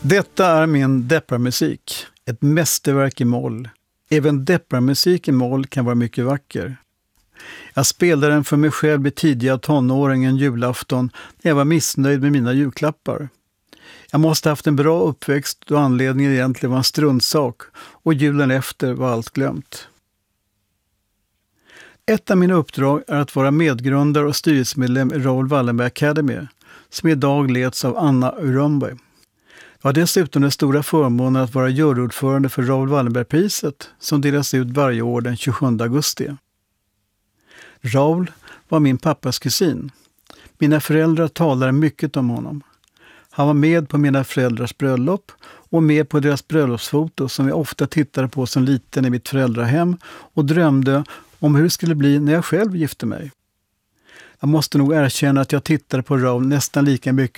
Detta är min depparmusik, ett mästerverk i moll. Även depparmusik i moll kan vara mycket vacker. Jag spelade den för mig själv i tidiga tonåren en julafton när jag var missnöjd med mina julklappar. Jag måste ha haft en bra uppväxt då anledningen egentligen var en struntsak och julen efter var allt glömt. Ett av mina uppdrag är att vara medgrundare och styrelsemedlem i Raoul Wallenberg Academy, som idag leds av Anna Urumberg. Jag har dessutom den stora förmånen att vara juryordförande för Raoul Wallenberg-priset som delas ut varje år den 27 augusti. Raoul var min pappas kusin. Mina föräldrar talade mycket om honom. Han var med på mina föräldrars bröllop och med på deras bröllopsfoto som jag ofta tittade på som liten i mitt föräldrahem och drömde om hur det skulle bli när jag själv gifte mig. Jag måste nog erkänna att jag tittade på Raoul nästan lika mycket